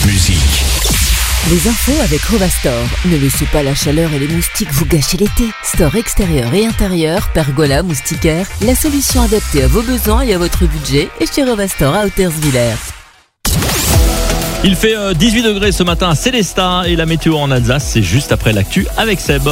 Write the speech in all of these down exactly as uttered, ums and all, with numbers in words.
musique. Les infos avec Rovastore. Ne laissez pas la chaleur et les moustiques vous gâcher l'été. Store extérieur et intérieur, pergola, moustiquaire, la solution adaptée à vos besoins et à votre budget est chez Rovastore à Hauterswiller. Il fait dix-huit degrés ce matin à Célestat et la météo en Alsace, c'est juste après l'actu avec Seb.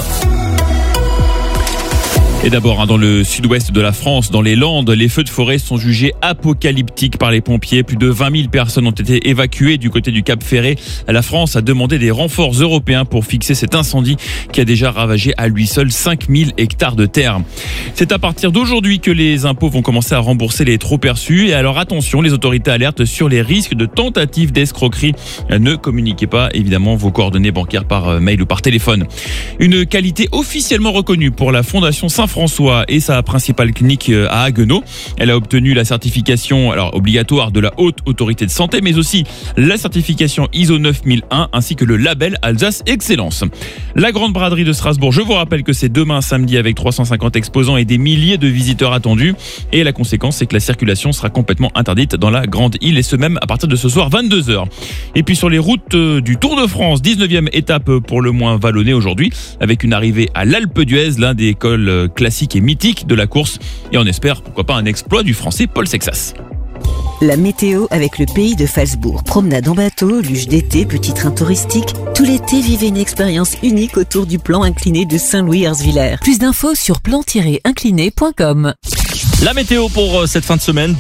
Et d'abord, dans le sud-ouest de la France, dans les Landes, les feux de forêt sont jugés apocalyptiques par les pompiers. Plus de vingt mille personnes ont été évacuées du côté du Cap Ferré. La France a demandé des renforts européens pour fixer cet incendie qui a déjà ravagé à lui seul cinq mille hectares de terre. C'est à partir d'aujourd'hui que les impôts vont commencer à rembourser les trop perçus. Et alors attention, les autorités alertent sur les risques de tentatives d'escroquerie. Ne communiquez pas évidemment vos coordonnées bancaires par mail ou par téléphone. Une qualité officiellement reconnue pour la Fondation Saint-François et sa principale clinique à Haguenau. Elle a obtenu la certification alors obligatoire de la Haute Autorité de Santé, mais aussi la certification I S O neuf mille un ainsi que le label Alsace Excellence. La Grande Braderie de Strasbourg, je vous rappelle que c'est demain samedi avec trois cent cinquante exposants et des milliers de visiteurs attendus. Et la conséquence, c'est que la circulation sera complètement interdite dans la Grande Île et ce même à partir de ce soir vingt-deux heures. Et puis sur les routes du Tour de France, dix-neuvième étape pour le moins vallonnée aujourd'hui, avec une arrivée à l'Alpe d'Huez, l'un des cols classique et mythique de la course. Et on espère, pourquoi pas, un exploit du français Paul Sexas. La météo avec le pays de Falsbourg. Promenade en bateau, luge d'été, petit train touristique. Tout l'été, vivez une expérience unique autour du plan incliné de Saint-Louis-Erzviller. Plus d'infos sur plan tiret incliné point com. La météo pour cette fin de semaine.